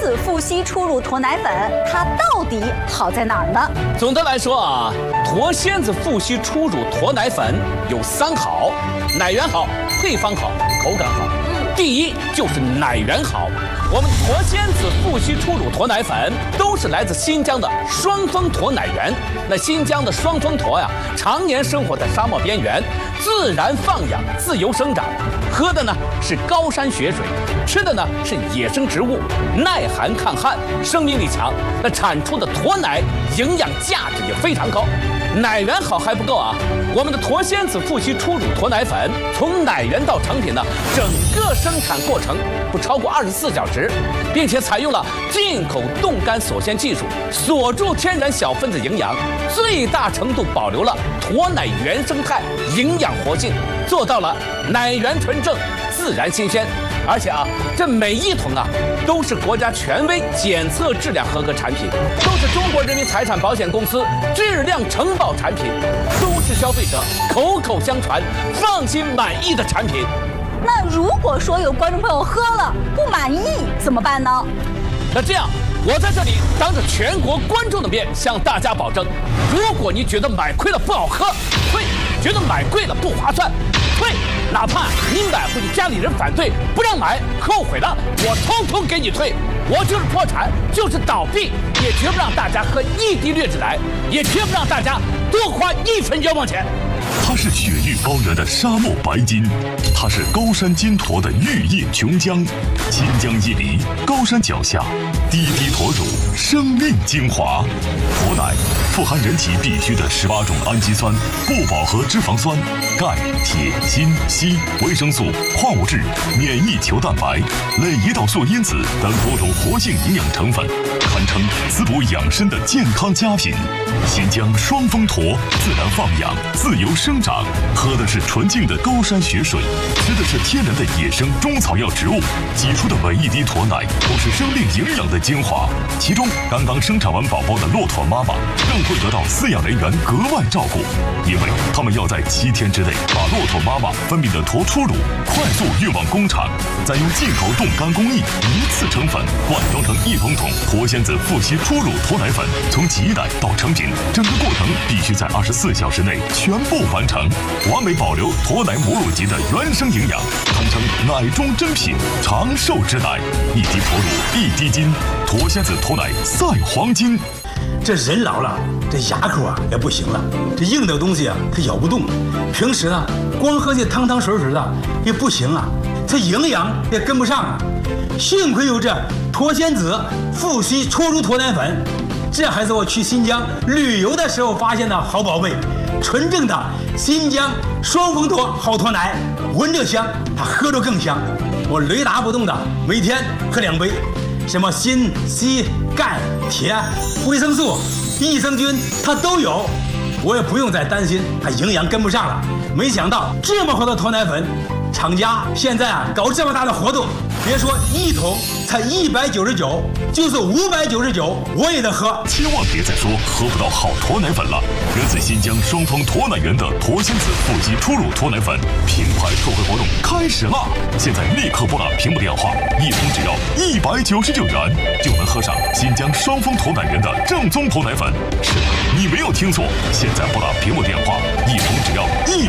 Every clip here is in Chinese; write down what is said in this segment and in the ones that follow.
子富硒初乳驼奶粉，它到底好在哪儿呢？ 总的来说啊，驼仙子富硒初乳驼奶粉有3好：奶源好、配方好、口感好。第一就是奶源好，我们驼仙子富硒初乳驼奶粉都是来自新疆的双峰驼奶源。那新疆的双峰驼呀，常年生活在沙漠边缘，自然放养，自由生长，喝的呢是高山雪水，吃的呢是野生植物，耐寒抗旱，生命力强。那产出的驼奶营养价值也非常高。奶源好还不够啊，我们的驼仙子富硒初乳驼奶粉从奶源到成品呢，整个生产过程不超过24小时，并且采用了进口冻干锁鲜技术，锁住天然小分子营养，最大程度保留了驼奶原生态营养活性，做到了奶源纯正、自然新鲜。而且啊，这每一桶啊都是国家权威检测质量合格产品，都是中国人民财产保险公司质量承保产品，都是消费者口口相传、放心满意的产品。 那如果说有观众朋友喝了不满意怎么办呢？ 那这样，我在这里当着全国观众的面向大家保证，如果你觉得买亏了不好喝，退；觉得买贵了不划算，退；哪怕你买回去家里人反对不让买，后悔了，我通通给你退。我就是破产，就是倒闭，也绝不让大家喝1滴劣质奶，也绝不让大家多花1分冤枉钱。 它是雪域高原的沙漠白金，它是高山金驼的玉液琼浆，金浆一梨，高山脚下，滴滴驼乳，生命精华。驼奶富含人体必需的18种氨基酸、不饱和脂肪酸、钙、铁、锌、硒、维生素、矿物质、免疫球蛋白、类胰岛素因子等多种活性营养成分，堪称滋补养生的健康佳品。新疆双峰驼自然放养，自由生长，喝的是纯净的高山雪水，吃的是天然的野生中草药植物，挤出的每一滴驼奶都是生命营养的精华。其中，刚刚生产完宝宝的骆驼妈妈更会得到饲养人员格外照顾，因为他们要在7天之内把骆驼妈妈分泌的驼初乳快速运往工厂，再用进口冻干工艺一次成粉，灌装成1桶桶驼仙子富硒初乳驼奶粉，从挤奶到成品，整个过程必须在24小时内全部完成，完美保留驼奶母乳级的原生营养，堪称奶中珍品，长寿之奶。1滴驼乳1滴金，驼仙子驼奶赛黄金。 这人老了，这牙口啊也不行了，这硬的东西啊它咬不动，平时呢光喝这汤汤水水的也不行啊，这营养也跟不上啊。幸亏有这驼仙子富硒初乳驼奶粉，这还是我去新疆旅游的时候发现的好宝贝，纯正的新疆双峰驼好驼奶，闻着香，它喝着更香。我雷打不动的每天喝2杯，什么锌、硒、钙、铁、维生素、益生菌它都有，我也不用再担心它营养跟不上了。没想到这么好的驼奶粉，厂家现在啊搞这么大的活动，别说1桶才199，就是599我也得喝。 千万别再说喝不到好驼奶粉了！源自新疆双峰驼奶源的驼仙子富硒初乳驼奶粉品牌特惠活动开始啦！现在立刻拨打屏幕电话，1桶只要199元，就能喝上新疆双峰驼奶源的正宗驼奶粉。是的，你没有听错，现在拨打屏幕电话，1桶只要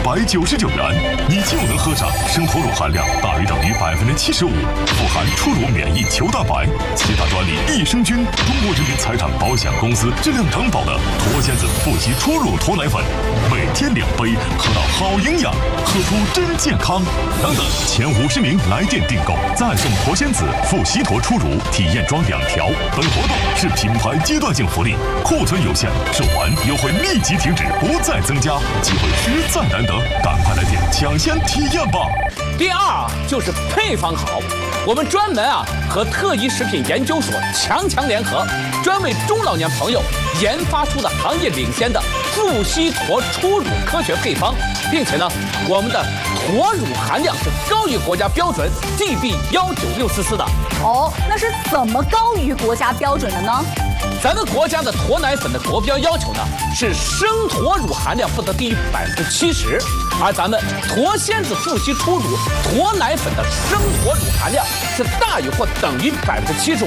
199元，你就能喝上生驼乳含量大于等于75%，富含初乳免疫球蛋白、7大专利益生菌，中国人民财产保险公司质量承保的驼仙子富硒初乳驼奶粉，每天2杯，喝到好营养，喝出真健康。等等，前50名来电订购，再送驼仙子富硒驼初乳体验装2条。本活动是品牌阶段性福利，库存有限，售完优惠立即停止，不再增加，机会实在难得，赶快来电抢先体验吧！ 第2就是配方好，我们专门和特一食品研究所强联合，专为中老年朋友研发出的行业领先的富硒驼初乳科学配方，并且呢，我们的驼乳含量是高于国家标准 GB19644的。 哦，那是怎么高于国家标准的呢？ 咱们国家的驼奶粉的国标要求呢是生驼乳含量不得低于70%，而咱们驼仙子富硒初乳驼奶粉的生驼乳含量是大于或等于75%。